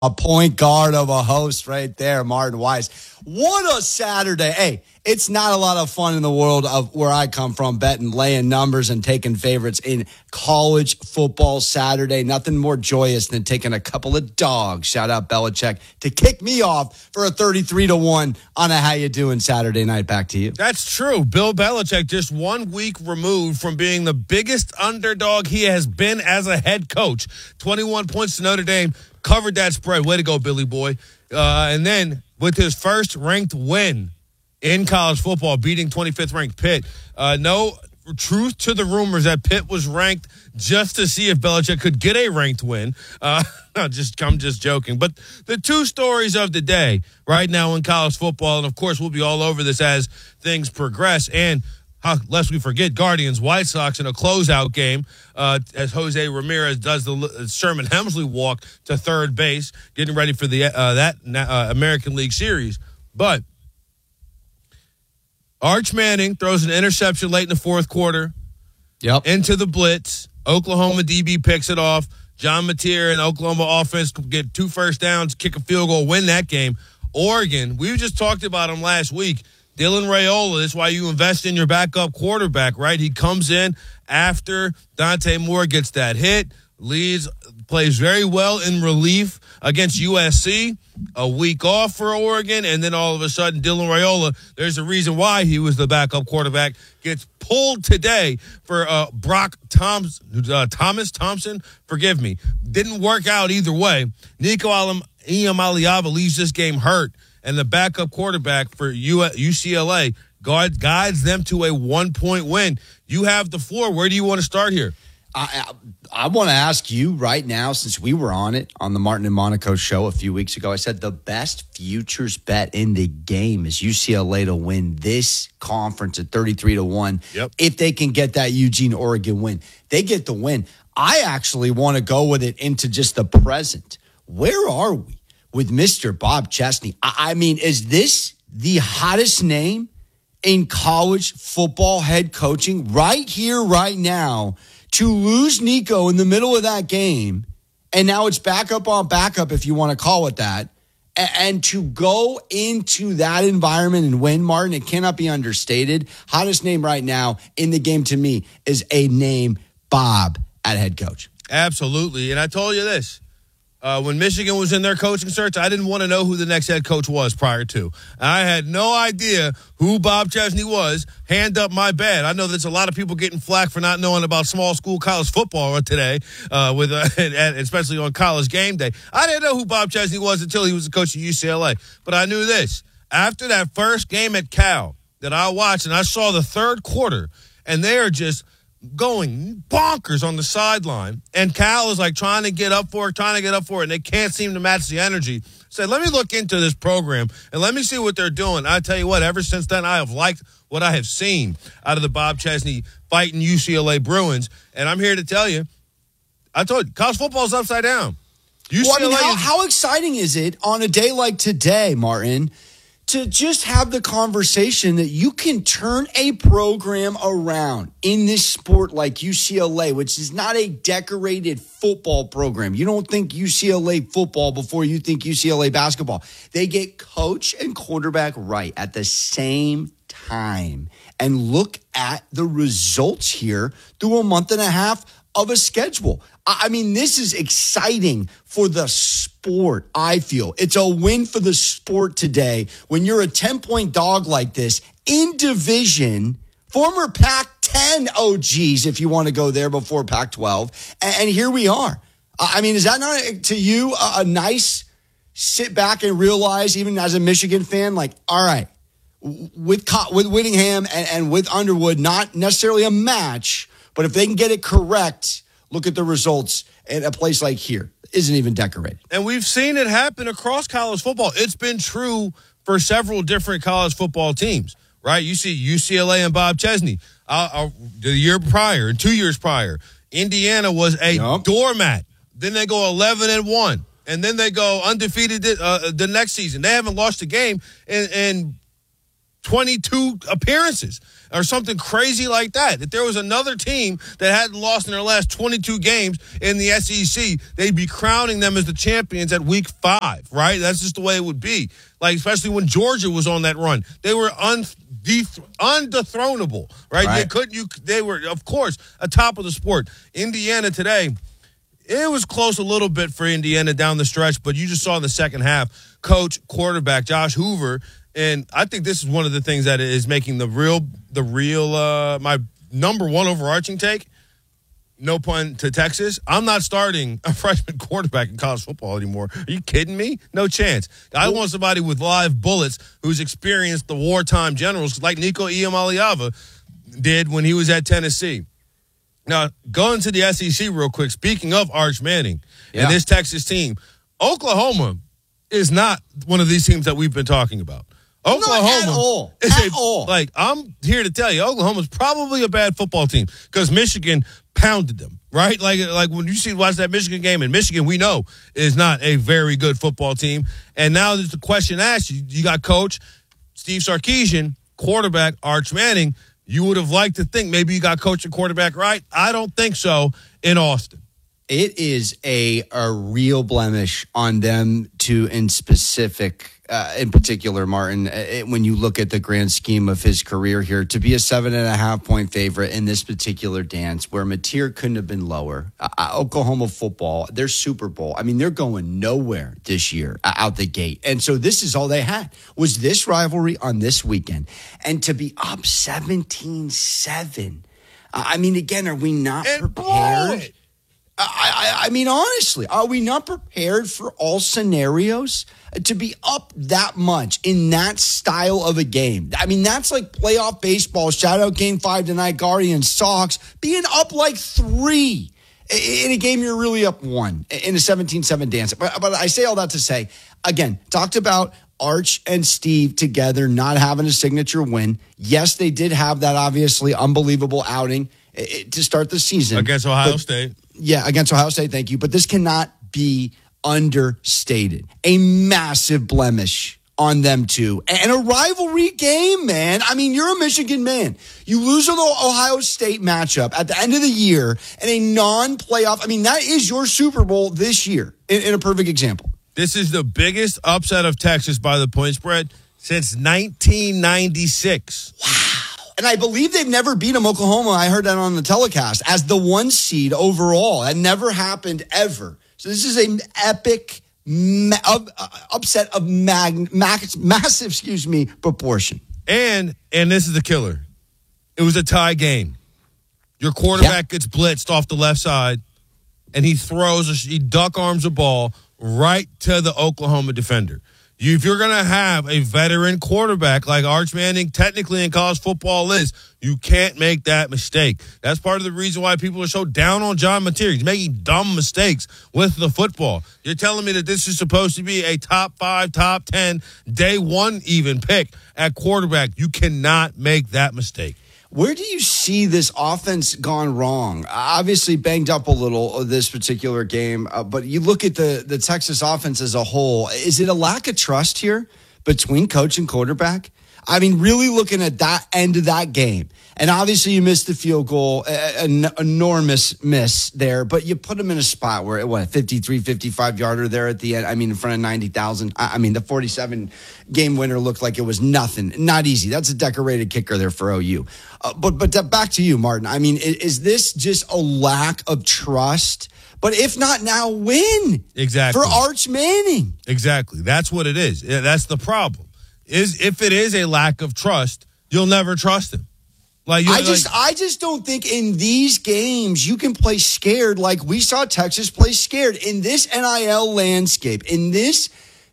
A point guard of a host right there, Martin Weiss. What a Saturday. Hey, it's not a lot of fun in the world of where I come from, betting, laying numbers, and taking favorites in college football Saturday. Nothing more joyous than taking a couple of dogs, shout out Belichick, to kick me off for a 33-1 on a how you doing Saturday night. Back to you. That's true. Bill Belichick just 1 week removed from being the biggest underdog he has been as a head coach. 21 points to Notre Dame. Covered that spread. Way to go, Billy boy. And then with his first ranked win in college football, beating 25th ranked Pitt. No truth to the rumors that Pitt was ranked just to see if Belichick could get a ranked win. I'm just joking. But the two stories of the day right now in college football, and of course we'll be all over this as things progress, and lest we forget, Guardians, White Sox in a closeout game as Jose Ramirez does the Sherman Hemsley walk to third base, getting ready for the American League Series. But Arch Manning throws an interception late in the fourth quarter into the blitz. Oklahoma DB picks it off. John Mateer and Oklahoma offense get 2 first downs, kick a field goal, win that game. Oregon, we just talked about him last week. Dylan Raiola, that's why you invest in your backup quarterback, right? He comes in after Dante Moore gets that hit, plays very well in relief against USC, a week off for Oregon, and then all of a sudden Dylan Raiola, there's a reason why he was the backup quarterback, gets pulled today for Brock Thomas, forgive me. Didn't work out either way. Nico Iamaleava leaves this game hurt, and the backup quarterback for UCLA guides them to a 1-point win. You have the floor. Where do you want to start here? I want to ask you right now, since we were on it on the Martin and Monaco show a few weeks ago, I said the best futures bet in the game is UCLA to win this conference at 33-1. Yep. If they can get that Eugene-Oregon win. They get the win. I actually want to go with it into just the present. Where are we with Mr. Bob Chesney? I mean, is this the hottest name in college football head coaching right here, right now, to lose Nico in the middle of that game, and now it's backup on backup, if you want to call it that, and to go into that environment and win, Martin, it cannot be understated. Hottest name right now in the game to me is a name, Bob, at head coach. Absolutely, and I told you this. When Michigan was in their coaching search, I didn't want to know who the next head coach was prior to. I had no idea who Bob Chesney was. Hand up my bad. I know there's a lot of people getting flack for not knowing about small school college football today, especially on College Game Day. I didn't know who Bob Chesney was until he was the coach of UCLA. But I knew this. After that first game at Cal that I watched, and I saw the third quarter, and they are just going bonkers on the sideline, and Cal is like trying to get up for it, and they can't seem to match the energy. Said, let me look into this program, and let me see what they're doing. I tell you what, ever since then, I have liked what I have seen out of the Bob Chesney fighting UCLA Bruins, and I'm here to tell you, I told you, college football is upside down. How exciting is it on a day like today, Martin, to just have the conversation that you can turn a program around in this sport like UCLA, which is not a decorated football program. You don't think UCLA football before you think UCLA basketball. They get coach and quarterback right at the same time. And look at the results here through a month and a half of a schedule. I mean, this is exciting for the sport, I feel. It's a win for the sport today when you're a 10-point dog like this in division, former Pac-10 OGs, if you want to go there before Pac-12. And here we are. I mean, is that not, to you, a nice sit back and realize, even as a Michigan fan, like, all right, with Whittingham and with Underwood, not necessarily a match, but if they can get it correct, look at the results at a place like here. Isn't even decorated. And we've seen it happen across college football. It's been true for several different college football teams, right? You see UCLA and Bob Chesney. The year prior and 2 years prior, Indiana was a doormat. Then they go 11-1. And then they go undefeated the next season. They haven't lost a game in 22 appearances or something crazy like that. If there was another team that hadn't lost in their last 22 games in the SEC, they'd be crowning them as the champions at week 5, right? That's just the way it would be. Like, especially when Georgia was on that run. They were undethronable, right? They were, of course, atop of the sport. Indiana today, it was close a little bit for Indiana down the stretch, but you just saw in the second half, coach, quarterback, Josh Hoover. And I think this is one of the things that is making the real my number one overarching take, no pun to Texas. I'm not starting a freshman quarterback in college football anymore. Are you kidding me? No chance. I want somebody with live bullets who's experienced the wartime generals like Nico Iamaleava did when he was at Tennessee. Now, going to the SEC real quick, speaking of Arch Manning and this Texas team, Oklahoma is not one of these teams that we've been talking about. Oklahoma at all. Like, I'm here to tell you, Oklahoma's probably a bad football team because Michigan pounded them, right? Like when you watch that Michigan game, and Michigan, we know, is not a very good football team. And now there's the question asked you got coach Steve Sarkisian, quarterback Arch Manning. You would have liked to think maybe you got coach and quarterback right. I don't think so in Austin. It is a real blemish on them in particular, Martin, when you look at the grand scheme of his career here, to be a 7.5-point favorite in this particular dance where Mateer couldn't have been lower. Oklahoma football, their Super Bowl, I mean, they're going nowhere this year out the gate. And so this is all they had was this rivalry on this weekend. And to be up 17-7, I mean, again, are we not prepared? I mean, honestly, are we not prepared for all scenarios to be up that much in that style of a game? I mean, that's like playoff baseball. Shout out Game 5 tonight, Guardians, Sox, being up like 3 in a game you're really up 1 in a 17-7 dance. But I say all that to say, again, talked about Arch and Steve together not having a signature win. Yes, they did have that obviously unbelievable outing to start the season. Against Ohio State. Yeah, against Ohio State, thank you. But this cannot be understated. A massive blemish on them, too. And a rivalry game, man. I mean, you're a Michigan man. You lose an Ohio State matchup at the end of the year in a non-playoff. I mean, that is your Super Bowl this year in a perfect example. This is the biggest upset of Texas by the point spread since 1996. Wow. And I believe they've never beat them, Oklahoma. I heard that on the telecast as the 1 seed overall. That never happened ever. So this is an epic upset of massive, proportion. And this is the killer. It was a tie game. Your quarterback gets blitzed off the left side, and he duck arms a ball right to the Oklahoma defender. If you're going to have a veteran quarterback like Arch Manning technically in college football is, you can't make that mistake. That's part of the reason why people are so down on John Mateer. He's making dumb mistakes with the football. You're telling me that this is supposed to be a top 5, top 10, day 1 even pick at quarterback. You cannot make that mistake. Where do you see this offense gone wrong? Obviously banged up a little this particular game, but you look at the Texas offense as a whole. Is it a lack of trust here between coach and quarterback? I mean, really looking at that end of that game. And obviously you missed the field goal, an enormous miss there, but you put him in a spot where, 55-yarder there at the end, I mean, in front of 90,000. I mean, the 47-game winner looked like it was nothing. Not easy. That's a decorated kicker there for OU. But back to you, Martin. I mean, is this just a lack of trust? But if not now, when? Exactly. For Arch Manning. Exactly. That's what it is. That's the problem. If it is a lack of trust, you'll never trust him. I just don't think in these games you can play scared like we saw Texas play scared in this NIL landscape, in this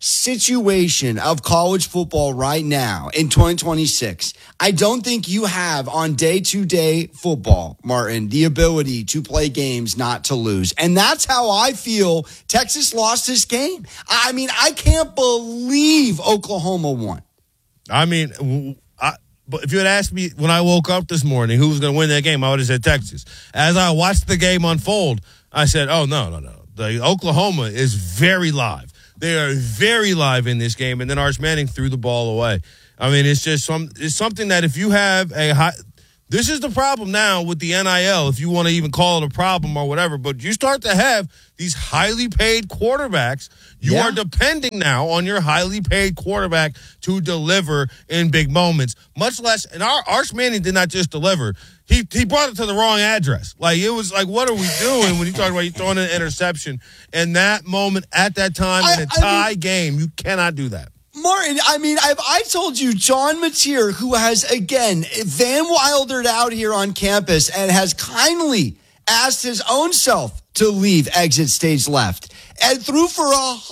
situation of college football right now in 2026. I don't think you have on day-to-day football, Martin, the ability to play games not to lose. And that's how I feel Texas lost this game. I mean, I can't believe Oklahoma won. I mean, but if you had asked me when I woke up this morning who was going to win that game, I would have said Texas. As I watched the game unfold, I said, oh, no. The Oklahoma is very live. They are very live in this game, and then Arch Manning threw the ball away. I mean, it's something that if you have a high. This is the problem now with the NIL, if you want to even call it a problem or whatever. But you start to have these highly paid quarterbacks. You are depending now on your highly paid quarterback to deliver in big moments. Much less, and Arch Manning did not just deliver. He brought it to the wrong address. Like, it was like, what are we doing when you talk about you throwing an interception? And that moment at that time in a tie game, you cannot do that. Martin, I mean, I told you, John Mateer, who has, again, Van Wildered out here on campus and has kindly asked his own self to leave exit stage left and threw for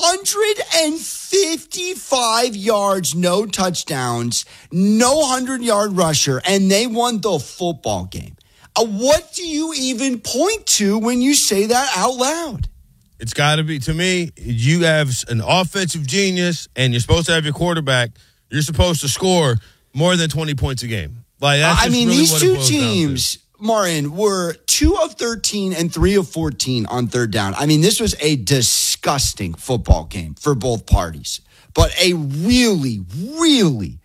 155 yards, no touchdowns, no 100-yard rusher, and they won the football game. What do you even point to when you say that out loud? It's got to be, to me, you have an offensive genius and you're supposed to have your quarterback. You're supposed to score more than 20 points a game. Like, that's just really these what two it boils teams, Martin, were 2 of 13 and 3 of 14 on third down. I mean, this was a disgusting football game for both parties, but a really, really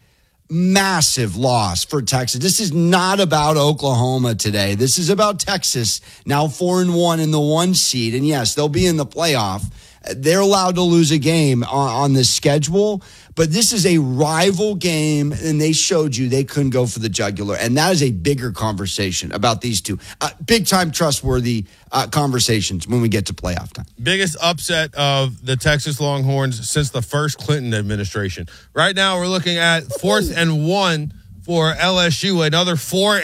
massive loss for Texas. This is not about Oklahoma today. This is about Texas, now 4-1 in the 1 seed. And yes, they'll be in the playoff. They're allowed to lose a game on this schedule, but this is a rival game, and they showed you they couldn't go for the jugular. And that is a bigger conversation about these two. Big-time trustworthy conversations when we get to playoff time. Biggest upset of the Texas Longhorns since the first Clinton administration. Right now, we're looking at 4th and 1 for LSU, another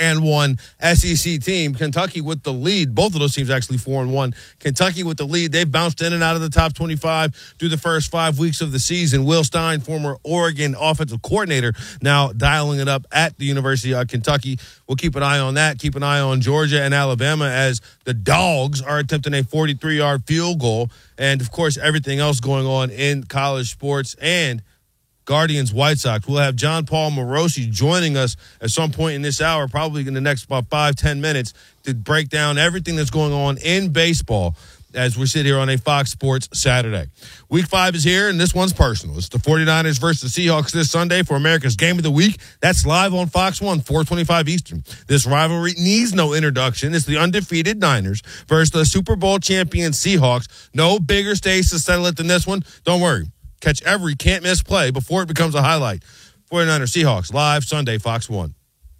4-1 SEC team. Kentucky with the lead. Both of those teams actually 4-1. Kentucky with the lead. They've bounced in and out of the top 25 through the first 5 weeks of the season. Will Stein, former Oregon offensive coordinator, now dialing it up at the University of Kentucky. We'll keep an eye on that. Keep an eye on Georgia and Alabama as the Dogs are attempting a 43-yard field goal. And, of course, everything else going on in college sports and Guardians, White Sox. We'll have John Paul Morosi joining us at some point in this hour, probably in the next about 5-10 minutes, to break down everything that's going on in baseball as we sit here on a Fox Sports Saturday. Week 5 is here, and this one's personal. It's the 49ers versus the Seahawks this Sunday for America's Game of the Week. That's live on Fox 1, 4:25 Eastern. This rivalry needs no introduction. It's the undefeated Niners versus the Super Bowl champion Seahawks. No bigger stage to settle it than this one. Don't worry. Catch every can't-miss play before it becomes a highlight. 49ers Seahawks, live Sunday, Fox 1.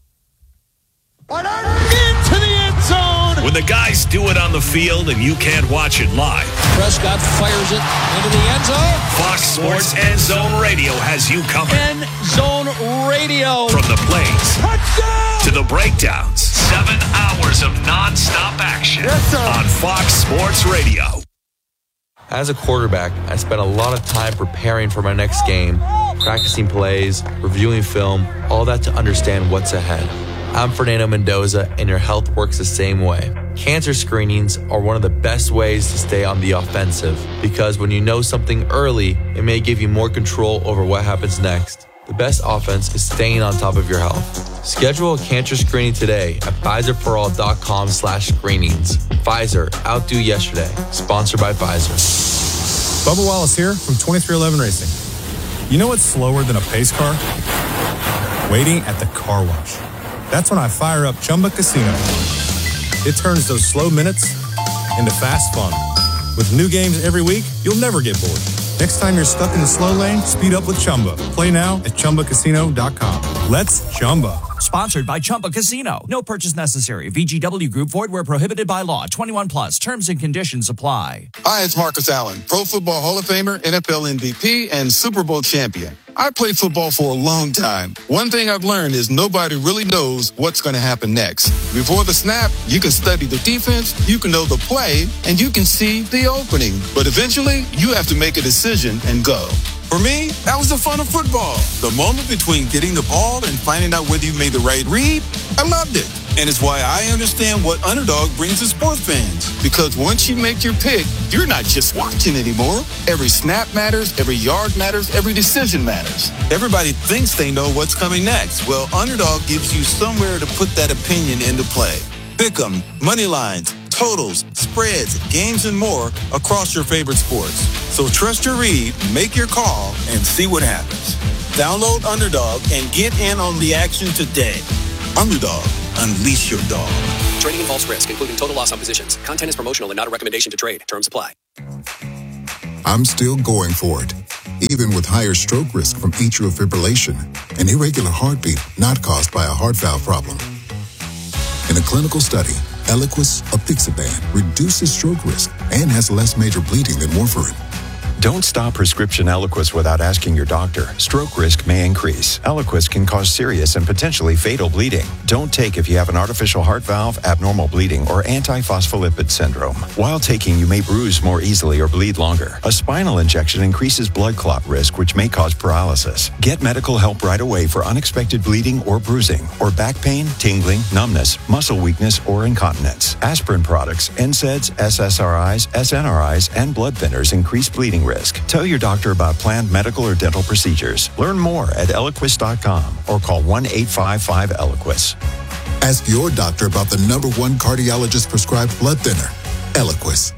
Into the end zone. When the guys do it on the field and you can't watch it live. Prescott fires it into the end zone. Fox Sports End Zone Radio has you covered. End Zone Radio. From the plays Touchdown! to the breakdowns. 7 hours of nonstop action on Fox Sports Radio. As a quarterback, I spent a lot of time preparing for my next game, practicing plays, reviewing film, all that to understand what's ahead. I'm Fernando Mendoza, and your health works the same way. Cancer screenings are one of the best ways to stay on the offensive, because when you know something early, it may give you more control over what happens next. The best offense is staying on top of your health. Schedule a cancer screening today at PfizerForAll.com/screenings. Pfizer, outdo yesterday. Sponsored by Pfizer. Bubba Wallace here from 2311 Racing. You know what's slower than a pace car? Waiting at the car wash. That's when I fire up Chumba Casino. It turns those slow minutes into fast fun. With new games every week, you'll never get bored. Next time you're stuck in the slow lane, speed up with Chumba. Play now at ChumbaCasino.com. Let's Chumba. Sponsored by Chumba Casino. No purchase necessary. VGW Group. Void where prohibited by law. 21 plus. Terms and conditions apply. Hi, it's Marcus Allen, Pro Football Hall of Famer, NFL MVP, and Super Bowl champion. I played football for a long time. One thing I've learned is nobody really knows what's going to happen next. Before the snap, you can study the defense, you can know the play, and you can see the opening. But eventually, you have to make a decision and go. For me, that was the fun of football. The moment between getting the ball and finding out whether you made the right read, I loved it. And it's why I understand what Underdog brings to sports fans. Because once you make your pick, you're not just watching anymore. Every snap matters, every yard matters, every decision matters. Everybody thinks they know what's coming next. Well, Underdog gives you somewhere to put that opinion into play. Pick 'em, money lines, totals, spreads, games, and more across your favorite sports. So trust your read, make your call, and see what happens. Download Underdog and get in on the action today. Underdog, unleash your dog. Trading involves risk, including total loss on positions. Content is promotional and not a recommendation to trade. Terms apply. I'm still going for it, even with higher stroke risk from atrial fibrillation, an irregular heartbeat not caused by a heart valve problem. In a clinical study, Eliquis apixaban reduces stroke risk and has less major bleeding than warfarin. Don't stop prescription Eliquis without asking your doctor. Stroke risk may increase. Eliquis can cause serious and potentially fatal bleeding. Don't take if you have an artificial heart valve, abnormal bleeding, or antiphospholipid syndrome. While taking, you may bruise more easily or bleed longer. A spinal injection increases blood clot risk, which may cause paralysis. Get medical help right away for unexpected bleeding or bruising, or back pain, tingling, numbness, muscle weakness, or incontinence. Aspirin products, NSAIDs, SSRIs, SNRIs, and blood thinners increase bleeding risk. Tell your doctor about planned medical or dental procedures. Learn more at Eliquis.com or call 1-855-ELIQUIS. Ask your doctor about the #1 cardiologist prescribed blood thinner, Eliquis.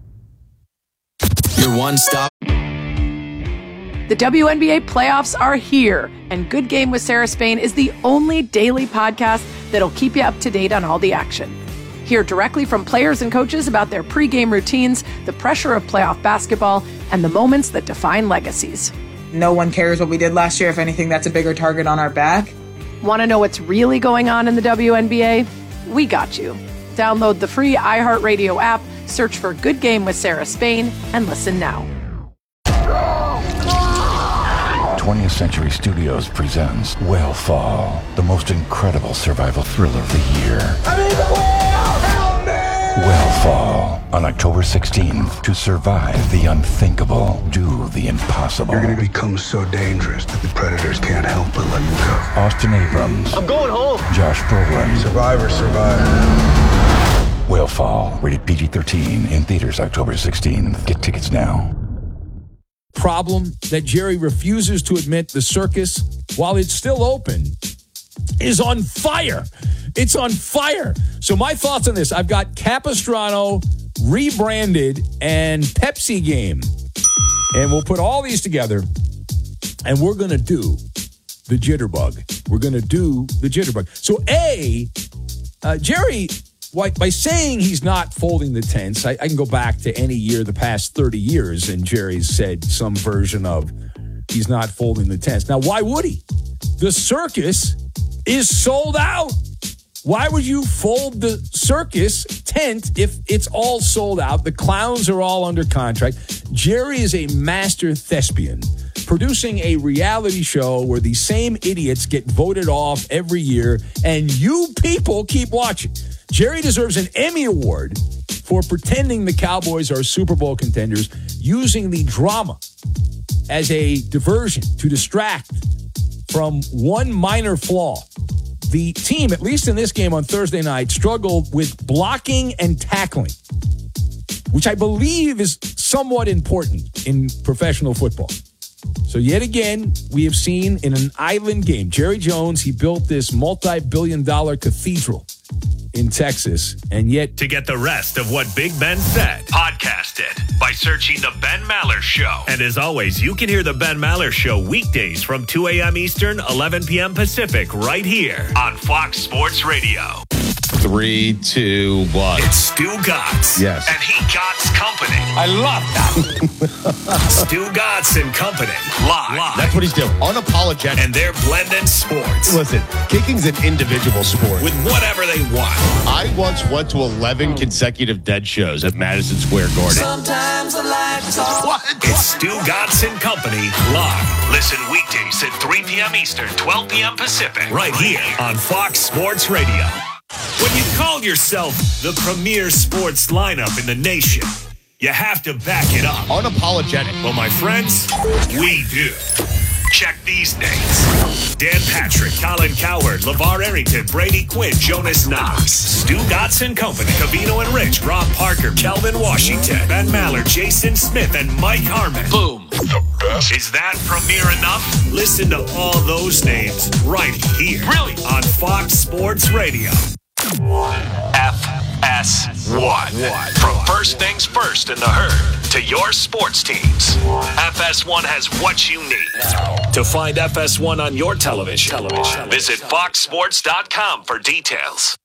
Your one stop. The WNBA playoffs are here, and Good Game with Sarah Spain is the only daily podcast that'll keep you up to date on all the action. Hear directly from players and coaches about their pregame routines, the pressure of playoff basketball, and the moments that define legacies. No one cares what we did last year. If anything, that's a bigger target on our back. Want to know what's really going on in the WNBA? We got you. Download the free iHeartRadio app, search for Good Game with Sarah Spain, and listen now. 20th Century Studios presents Whale the most incredible survival thriller of the year. Whale on October 16th. To survive the unthinkable, do the impossible. You're going to become so dangerous that the predators can't help but let you go. Austin Abrams. I'm going home. Josh Brolin. Survivor. Whale, rated PG-13, in theaters October 16th. Get tickets now. Problem that Jerry refuses to admit the circus, while it's still open, is on fire. It's on fire. So my thoughts on this, I've got Capistrano rebranded and Pepsi Game. And we'll put all these together and we're going to do the jitterbug. We're going to do the jitterbug. So Jerry, by saying he's not folding the tents, I can go back to any year the past 30 years and Jerry's said some version of he's not folding the tents. Now, why would he? The circus is sold out. Why would you fold the circus tent if it's all sold out? The clowns are all under contract. Jerry is a master thespian, producing a reality show where the same idiots get voted off every year, and you people keep watching. Jerry deserves an Emmy Award for pretending the Cowboys are Super Bowl contenders, using the drama as a diversion to distract from one minor flaw. The team, at least in this game on Thursday night, struggled with blocking and tackling, which I believe is somewhat important in professional football. So yet again, we have seen in an island game, Jerry Jones, he built this multi-billion-dollar cathedral in Texas, and yet... To get the rest of what Big Ben said, podcast it by searching The Ben Maller Show. And as always, you can hear The Ben Maller Show weekdays from 2 a.m. Eastern, 11 p.m. Pacific, right here on Fox Sports Radio. 3, 2, 1. It's Stu Gatz. Yes. And he Gatz Company. I love that. Stu Gatz and Company. Live. That's what he's doing. Unapologetic. And they're blending sports. Listen, kicking's an individual sport. With whatever they want. I once went to 11 consecutive dead shows at Madison Square Garden. Sometimes I like to talk. What? It's Stu Gatz and Company live. Listen weekdays at 3 p.m. Eastern, 12 p.m. Pacific. Right here on Fox Sports Radio. When you call yourself the premier sports lineup in the nation, you have to back it up. Unapologetic. Well, my friends, we do. Check these names. Dan Patrick, Colin Cowherd, LeVar Arrington, Brady Quinn, Jonas Knox, Stu Gatz and Company, Covino and Rich, Rob Parker, Kelvin Washington, Ben Maller, Jason Smith, and Mike Harmon. Boom. The best. Is that premier enough? Listen to all those names right here. Really? On Fox Sports Radio. FS1. From first things first in the herd to your sports teams. FS1 has what you need. To find FS1 on your television, visit foxsports.com for details.